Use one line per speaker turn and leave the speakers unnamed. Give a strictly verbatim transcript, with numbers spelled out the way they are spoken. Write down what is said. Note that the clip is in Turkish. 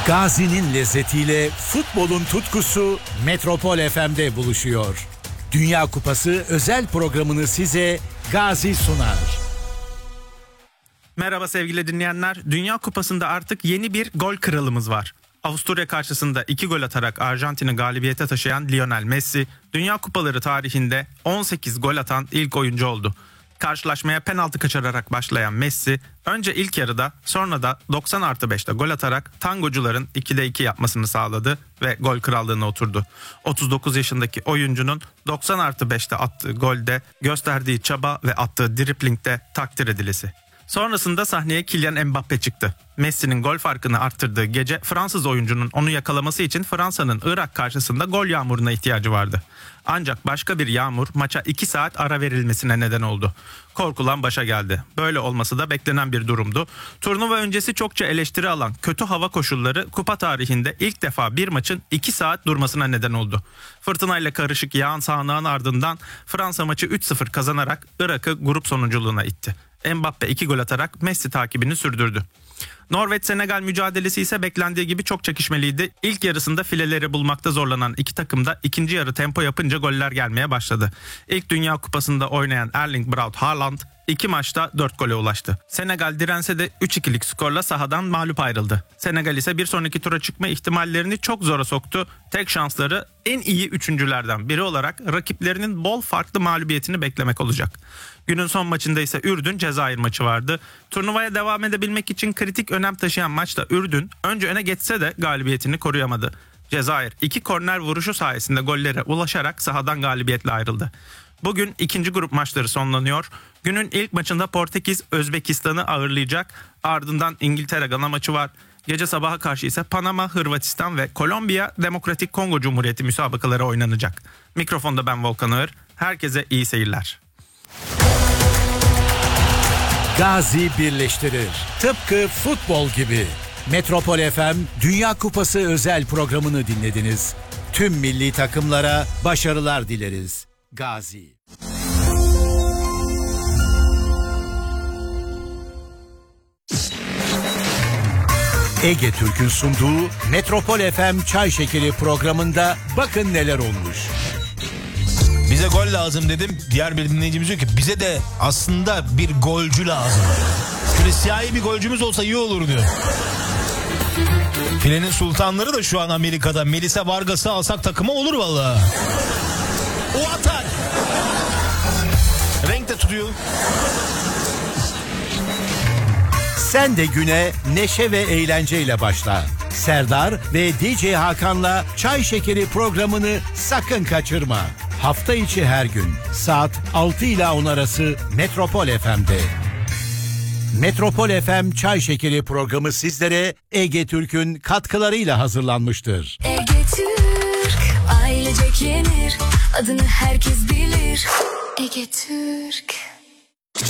Gazi'nin lezzetiyle futbolun tutkusu Metropol F M'de buluşuyor. Dünya Kupası özel programını size Gazi sunar.
Merhaba sevgili dinleyenler. Dünya Kupası'nda artık yeni bir gol kralımız var. Avusturya karşısında iki gol atarak Arjantin'i galibiyete taşıyan Lionel Messi, Dünya Kupaları tarihinde on sekiz gol atan ilk oyuncu oldu. Karşılaşmaya penaltı kaçırarak başlayan Messi, önce ilk yarıda sonra da doksan artı beşte gol atarak tangocuların ikide iki yapmasını sağladı ve gol krallığına oturdu. otuz dokuz yaşındaki oyuncunun doksan artı beşte attığı golde gösterdiği çaba ve attığı driplingde takdir edilesi. Sonrasında sahneye Kylian Mbappe çıktı. Messi'nin gol farkını arttırdığı gece Fransız oyuncunun onu yakalaması için Fransa'nın Irak karşısında gol yağmuruna ihtiyacı vardı. Ancak başka bir yağmur maça iki saat ara verilmesine neden oldu. Korkulan başa geldi. Böyle olması da beklenen bir durumdu. Turnuva öncesi çokça eleştiri alan kötü hava koşulları kupa tarihinde ilk defa bir maçın iki saat durmasına neden oldu. Fırtınayla karışık yağan sağanağın ardından Fransa maçı üç sıfır kazanarak Irak'ı grup sonunculuğuna itti. Mbappe iki gol atarak Messi takibini sürdürdü. Norveç-Senegal mücadelesi ise beklendiği gibi çok çekişmeliydi. İlk yarısında fileleri bulmakta zorlanan iki takım da ikinci yarı tempo yapınca goller gelmeye başladı. İlk Dünya Kupası'nda oynayan Erling Braut Haaland iki maçta dört gole ulaştı. Senegal dirense de üç ikilik skorla sahadan mağlup ayrıldı. Senegal ise bir sonraki tura çıkma ihtimallerini çok zora soktu. Tek şansları en iyi üçüncülerden biri olarak rakiplerinin bol farklı mağlubiyetini beklemek olacak. Günün son maçında ise Ürdün Cezayir maçı vardı. Turnuvaya devam edebilmek için kritik önem taşıyan maçta Ürdün önce öne geçse de galibiyetini koruyamadı. Cezayir iki korner vuruşu sayesinde gollere ulaşarak sahadan galibiyetle ayrıldı. Bugün ikinci grup maçları sonlanıyor. Günün ilk maçında Portekiz Özbekistan'ı ağırlayacak. Ardından İngiltere Gana maçı var. Gece sabaha karşı ise Panama, Hırvatistan ve Kolombiya Demokratik Kongo Cumhuriyeti müsabakaları oynanacak. Mikrofonda ben Volkan Ağır. Herkese iyi seyirler.
Gazi birleştirir. Tıpkı futbol gibi. Metropol F M Dünya Kupası özel programını dinlediniz. Tüm milli takımlara başarılar dileriz. Gazi. Ege Türk'ün sunduğu Metropol F M Çay Şekeri programında bakın neler olmuş.
Bize gol lazım dedim. Diğer bir dinleyicimiz diyor ki bize de aslında bir golcü lazım. Şöyle siyahi bir golcümüz olsa iyi olur diyor. Filenin sultanları da şu an Amerika'da. Melissa Vargas'ı alsak takıma olur vallahi. O atar. Renk de tutuyor.
Sen de güne neşe ve eğlenceyle başla. Serdar ve D J Hakan'la Çay Şekeri programını sakın kaçırma. Hafta içi her gün saat altı ile on arası Metropol F M'de. Metropol F M Çay Şekeri programı sizlere Ege Türk'ün katkılarıyla hazırlanmıştır.
Ege Türk, ailecek yenir, adını herkes bilir. Ege Türk.